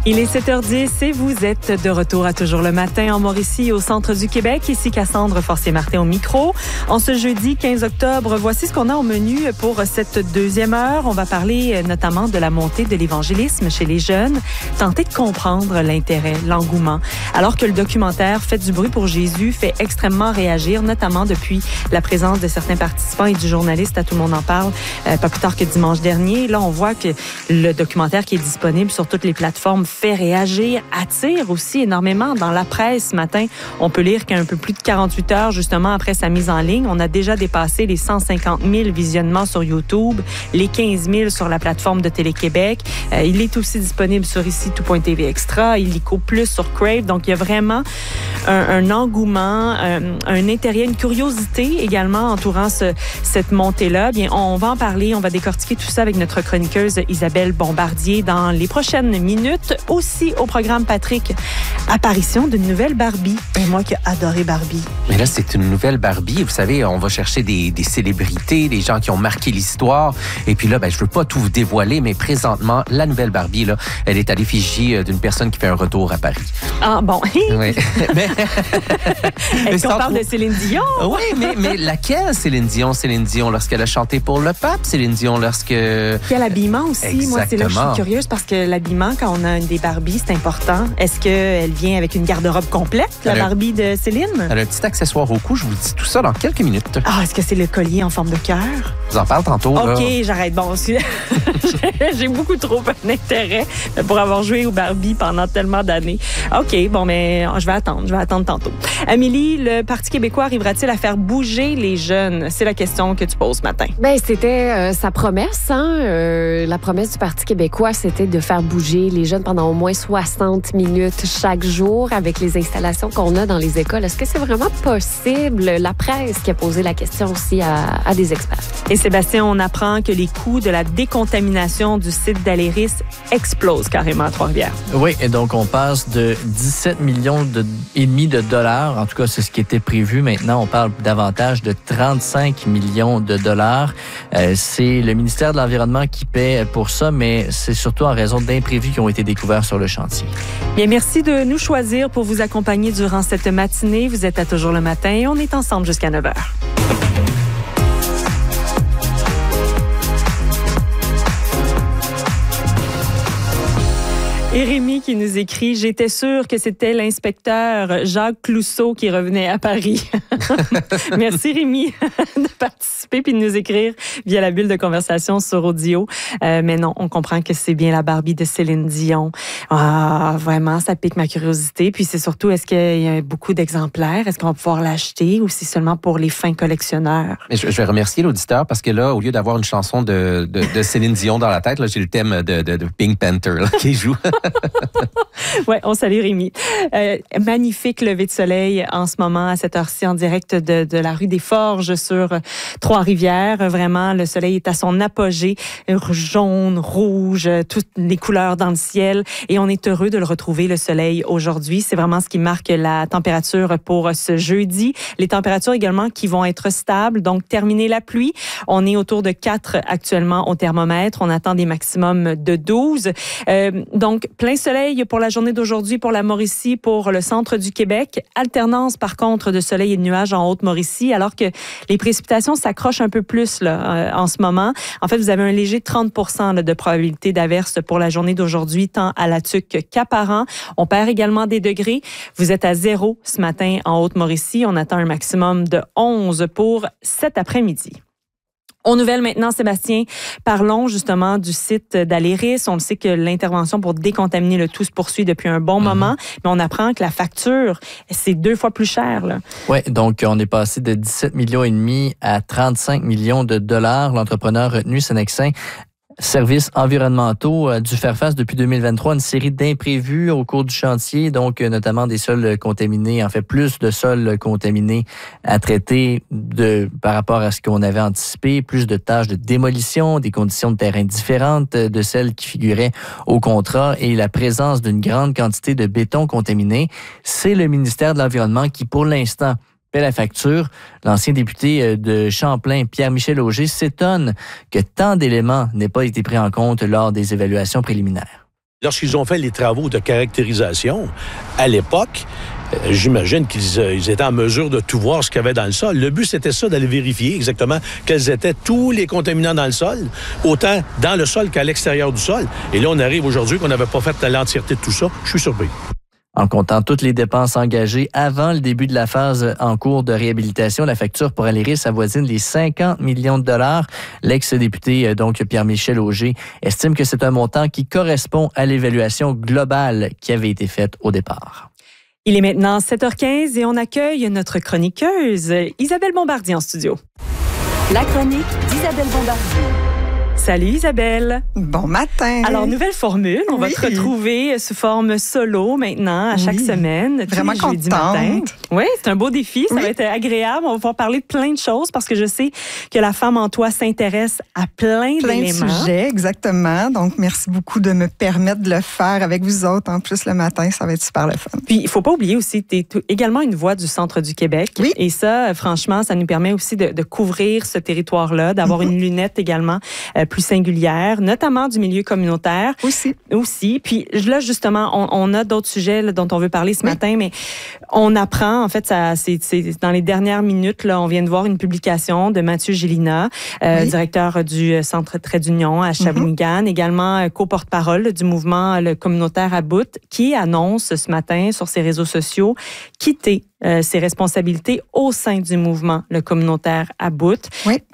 Il est 7h10 et vous êtes de retour à Toujours le matin en Mauricie, au centre du Québec. Ici Cassandre Forcier-Martin au micro. En ce jeudi 15 octobre, voici ce qu'on a au menu pour cette deuxième heure. On va parler notamment de la montée de l'évangélisme chez les jeunes, tenter de comprendre l'intérêt, l'engouement. Alors que le documentaire Faites du bruit pour Jésus fait extrêmement réagir, notamment depuis la présence de certains participants et du journaliste à Tout le monde en parle, pas plus tard que dimanche dernier. Là, on voit que le documentaire qui est disponible sur toutes les plateformes fait réagir, attire aussi énormément. Dans la presse ce matin, on peut lire qu'un peu plus de 48 heures justement après sa mise en ligne, on a déjà dépassé les 150 000 visionnements sur YouTube, les 15 000 sur la plateforme de Télé-Québec. Il est aussi disponible sur ici Tout.tv Extra, illico plus sur Crave. Donc, il y a vraiment un engouement, un intérêt, une curiosité également entourant cette montée-là. Bien, on va en parler, on va décortiquer tout ça avec notre chroniqueuse Isabelle Bombardier dans les prochaines minutes. Aussi au programme, Patrick, apparition d'une nouvelle Barbie. Et moi qui ai adoré Barbie. Mais là, c'est une nouvelle Barbie. Vous savez, on va chercher des célébrités, des gens qui ont marqué l'histoire. Et puis là, je veux pas tout vous dévoiler, mais présentement, la nouvelle Barbie, là, elle est à l'effigie d'une personne qui fait un retour à Paris. Ah, bon. Oui. Est-ce qu'on parle de Céline Dion? Oui, mais laquelle Céline Dion? Céline Dion lorsqu'elle a chanté pour le pape? Céline Dion lorsque... Quel habillement aussi? Exactement. Moi, c'est là que je suis curieuse parce que l'habillement, quand on a des Barbies, c'est important. Est-ce qu'elle vient avec une garde-robe complète, la Barbie de Céline? Elle a un petit accessoire au cou. Je vous dis tout ça dans quelques minutes. Ah, est-ce que c'est le collier en forme de cœur? Je vous en parle tantôt. OK, là. j'arrête. Bon, j'ai beaucoup trop d'intérêt pour avoir joué aux Barbie pendant tellement d'années. OK, bon, mais je vais attendre tantôt. Amélie, le Parti québécois arrivera-t-il à faire bouger les jeunes? C'est la question que tu poses ce matin. Bien, c'était sa promesse. La promesse du Parti québécois, c'était de faire bouger les jeunes pendant au moins 60 minutes chaque jour avec les installations qu'on a dans les écoles. Est-ce que c'est vraiment possible? La presse qui a posé la question aussi à des experts. Et Sébastien, on apprend que les coûts de la décontamination du site d'Aléris explosent carrément à Trois-Rivières. Oui, et donc on passe de 17 millions et demi de dollars. En tout cas, c'est ce qui était prévu. Maintenant, on parle davantage de 35 millions de dollars. C'est le ministère de l'Environnement qui paie pour ça, mais c'est surtout en raison d'imprévus qui ont été découverts sur le chantier. Bien, merci de nous choisir pour vous accompagner durant cette matinée. Vous êtes à Toujours le matin et on est ensemble jusqu'à 9h. Et Rémi qui nous écrit « J'étais sûre que c'était l'inspecteur Jacques Clousseau qui revenait à Paris. » Merci Rémi de participer puis de nous écrire via la bulle de conversation sur audio. Mais non, on comprend que c'est bien la Barbie de Céline Dion. Ah, vraiment, ça pique ma curiosité. Puis c'est surtout, est-ce qu'il y a beaucoup d'exemplaires? Est-ce qu'on va pouvoir l'acheter ou c'est seulement pour les fins collectionneurs? Mais je vais remercier l'auditeur parce que là, au lieu d'avoir une chanson de Céline Dion dans la tête, là, j'ai le thème de Pink Panther là, qui joue. Oui, on salue Rémi. Magnifique lever de soleil en ce moment à cette heure-ci en direct de la rue des Forges sur Trois-Rivières. Vraiment, le soleil est à son apogée. Jaune, rouge, toutes les couleurs dans le ciel. Et on est heureux de le retrouver, le soleil, aujourd'hui. C'est vraiment ce qui marque la température pour ce jeudi. Les températures également qui vont être stables. Donc, terminer la pluie. On est autour de 4 actuellement au thermomètre. On attend des maximums de 12. Donc, plein soleil pour la journée d'aujourd'hui pour la Mauricie, pour le centre du Québec. Alternance, par contre, de soleil et de nuages en Haute-Mauricie, alors que les précipitations s'accrochent un peu plus là, en ce moment. En fait, vous avez un léger 30 % de probabilité d'averse pour la journée d'aujourd'hui, tant à la Tuque qu'à Parent. On perd également des degrés. Vous êtes à 0 ce matin en Haute-Mauricie. On attend un maximum de 11 pour cet après-midi. Aux nouvelles maintenant, Sébastien, parlons justement du site d'Aléris. On le sait que l'intervention pour décontaminer le tout se poursuit depuis un bon moment, mais on apprend que la facture, c'est 2 fois plus cher. Oui, donc on est passé de 17 millions et demi à 35 millions de dollars. L'entrepreneur retenu, Senexin, services environnementaux a dû faire face depuis 2023 à une série d'imprévus au cours du chantier, donc notamment des sols contaminés, en fait plus de sols contaminés à traiter par rapport à ce qu'on avait anticipé, plus de tâches de démolition, des conditions de terrain différentes de celles qui figuraient au contrat et la présence d'une grande quantité de béton contaminé. C'est le ministère de l'Environnement qui, pour l'instant, paie la facture. L'ancien député de Champlain, Pierre-Michel Auger, s'étonne que tant d'éléments n'aient pas été pris en compte lors des évaluations préliminaires. Lorsqu'ils ont fait les travaux de caractérisation, à l'époque, j'imagine qu'ils étaient en mesure de tout voir ce qu'il y avait dans le sol. Le but, c'était ça, d'aller vérifier exactement quels étaient tous les contaminants dans le sol, autant dans le sol qu'à l'extérieur du sol. Et là, on arrive aujourd'hui qu'on n'avait pas fait l'entièreté de tout ça. Je suis surpris. En comptant toutes les dépenses engagées avant le début de la phase en cours de réhabilitation, la facture pour Aléris avoisine les 50 millions de dollars. L'ex-député, donc Pierre-Michel Auger, estime que c'est un montant qui correspond à l'évaluation globale qui avait été faite au départ. Il est maintenant 7h15 et on accueille notre chroniqueuse, Isabelle Bombardier en studio. La chronique d'Isabelle Bombardier. Salut Isabelle. Bon matin. Alors, nouvelle formule. On va te retrouver sous forme solo maintenant, à chaque semaine. Vraiment tous les jeudis matin. Oui, c'est un beau défi. Ça va être agréable. On va pouvoir parler de plein de choses parce que je sais que la femme en toi s'intéresse à plein d'éléments. De sujets, exactement. Donc, merci beaucoup de me permettre de le faire avec vous autres. En plus, le matin, ça va être super le fun. Puis, il ne faut pas oublier aussi, tu es également une voix du centre du Québec. Oui. Et ça, franchement, ça nous permet aussi de couvrir ce territoire-là, d'avoir une lunette également plus singulière, notamment du milieu communautaire. Aussi. Puis là, justement, on a d'autres sujets là, dont on veut parler ce matin, mais on apprend, en fait, c'est dans les dernières minutes, là, on vient de voir une publication de Mathieu Gélina, directeur du Centre Trait d'Union à Shawinigan, également co-porte-parole du mouvement le communautaire à bout, qui annonce ce matin sur ses réseaux sociaux quitter ses responsabilités au sein du mouvement le communautaire à bout.